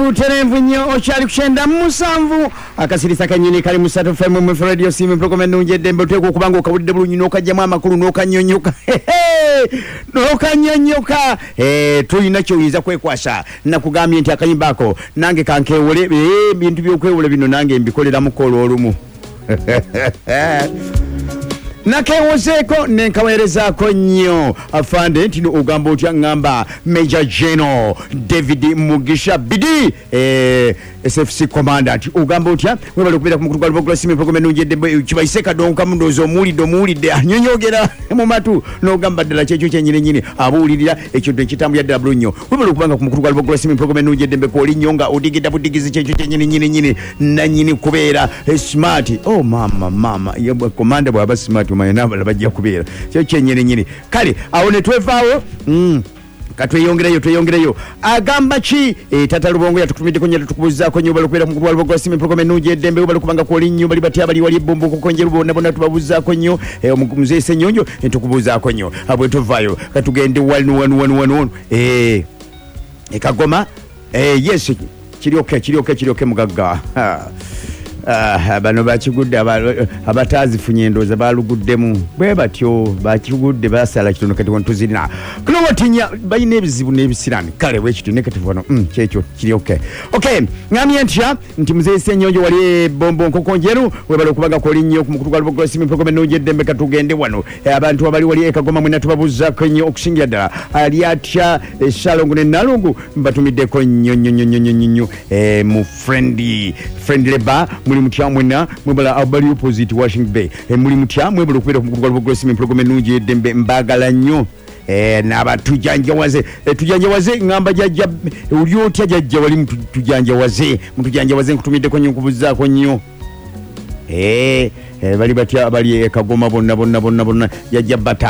buterevu nnyo okyali kukyenda musanvu akasirisa kanyini kali musatu fm mu radio simu program ennungi eddembe oteeka okuba nga okawulidde bulungi n'okajjamu amakulu n'okanyonyoka n'okanyonyoka tulina kyoyinza kwekwasa nakugambye nti akayimba ako nange kankewole ebintu by'okwewole bino nange mbikolera mukolo olumu nakewozeeko nenkaweerezaako nnyo afande nti ogamba otya ngamba Major General David Mugisha Bidi SFC commandant ogamba otya webale okubeera ku mukulu gwa Lubogula simu program ennungi eddembe kibayise kadonka mundozo omuwulidde anyonyogera mu matu n'ogamba ddala kyekyo kyennyini abuwulirira ekyo ekitambulira ddala bulungi webale okubanga ku mukulu gwa Lubogula simu program ennungi eddembe kwoli nnyo nga odigidda budigizi kyekyo kyennyini nannyini kubeera smart oh mama komanda bw'aba smart umanya bajja kubeera kyo kyennyini kale awo ne twevaawo katweyongereyo agamba ki tata Lubongo yatukutumiddeko nnyo tukubuuzaako nnyo bali okubeera ku mukulu gwa Lubogula simu program ennungi eddembe bali kubanga kwoli nnyo bali batya bali wali ebbombo kukonjeru bonna tubabuuzaako nnyo omuzeyi Ssennyonjo tukubuuzaako nnyo abwe tuvaayo katugende wanu Kagoma yes kiryoke mugagga bano bakigudde abatazifunye endooza baluguddemu bwe batyo bakigudde basala kitono kati wontuzirina kuno watinya balina ebizibu n'ebisirani kale wekityo negative wano kyekyo kiri okay ngamye ntya nti muzeyi Ssennyonjo wali bombo nkokonjeru webale okubaga kwoli nnyo ku mukulu gwa Lubogula simu program ennungi eddembe katugende wano abantu abali wali Kagoma mwena tubabuuzaako nnyo okusingira ddala ali atya Shalongo ne Nalungu mbatumiddeko nnyo mu friendly bar muli mutya mwena mwebala abali opposite Washington Bay muli mutya mwebala okubeera ku mukulu gwa Lubogula simu program ennungi eddembe mbagala nnyo tujanjawaze ngamba jajja oli otya jajja wali mutujanjawaze nkutumiddeko nnyo nkubuzaako nnyo bali batya abali Kagoma bonna jajja bata